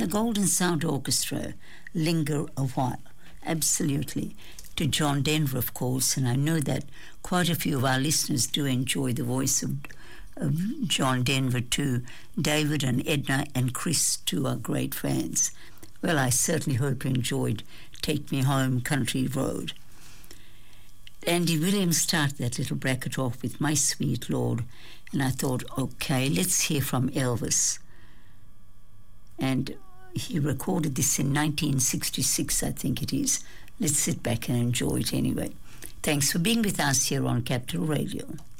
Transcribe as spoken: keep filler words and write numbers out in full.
the Golden Sound Orchestra, Linger a While. Absolutely. To John Denver, of course, and I know that quite a few of our listeners do enjoy the voice of, of John Denver too. David and Edna and Chris too are great fans. Well, I certainly hope you enjoyed Take Me Home, Country Road. Andy Williams started that little bracket off with My Sweet Lord, and I thought, okay, let's hear from Elvis. And he recorded this in nineteen sixty-six, I think it is. Let's sit back and enjoy it anyway. Thanks for being with us here on Capital Radio.